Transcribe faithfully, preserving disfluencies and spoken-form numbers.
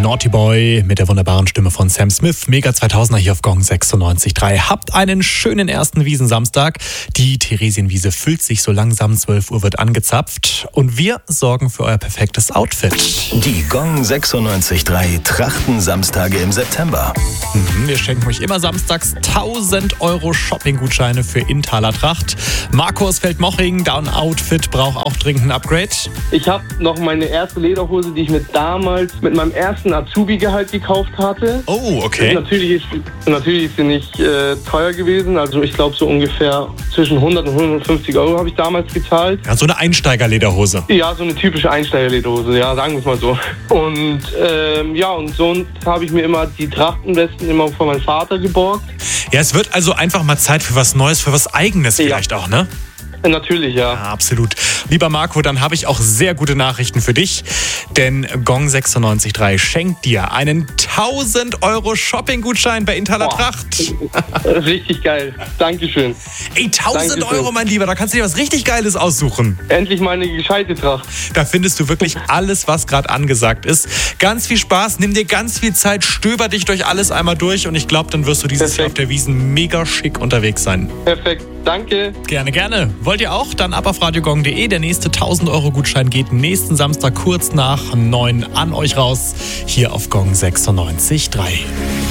Naughty Boy mit der wunderbaren Stimme von Sam Smith. Mega zweitausender hier auf Gong sechsundneunzig Komma drei. Habt einen schönen ersten Wiesensamstag. Die Theresienwiese füllt sich so langsam. zwölf Uhr wird angezapft. Und wir sorgen für euer perfektes Outfit. Die Gong sechsundneunzig Komma drei Trachten-Samstage im September. Mhm, wir schenken euch immer samstags tausend Euro Shopping-Gutscheine für Intaler Tracht. Marco aus Feldmoching, dein Outfit braucht auch dringend ein Upgrade. Ich habe noch meine erste Lederhose, die ich mir damals mit meinem ersten Azubi-Gehalt gekauft hatte. Oh, okay. Natürlich ist, natürlich ist sie nicht äh, teuer gewesen. Also ich glaube so ungefähr zwischen hundert und hundertfünfzig Euro habe ich damals gezahlt. Ja, so eine Einsteigerlederhose. Ja, so eine typische Einsteigerlederhose, ja, sagen wir es mal so. Und ähm, ja, und so habe ich mir immer die Trachtenwesten immer von meinem Vater geborgt. Ja, es wird also einfach mal Zeit für was Neues, für was Eigenes Ja. vielleicht auch, ne? Natürlich, ja. Ja, absolut. Lieber Marco, dann habe ich auch sehr gute Nachrichten für dich, denn Gong sechsundneunzig Komma drei schenkt dir einen tausend Euro Shopping-Gutschein bei Intaler Boah. Tracht. Richtig geil. Dankeschön. Ey, tausend Dankeschön. Euro, mein Lieber, da kannst du dir was richtig Geiles aussuchen. Endlich mal eine gescheite Tracht. Da findest du wirklich alles, was gerade angesagt ist. Ganz viel Spaß, nimm dir ganz viel Zeit, stöber dich durch alles einmal durch und ich glaube, dann wirst du dieses Jahr auf der Wiesn mega schick unterwegs sein. Perfekt. Danke. Gerne, gerne. Wollt ihr auch? Dann ab auf radiogong punkt de. Der nächste tausend Euro Gutschein geht nächsten Samstag kurz nach neun an euch raus. Hier auf Gong sechsundneunzig Komma drei.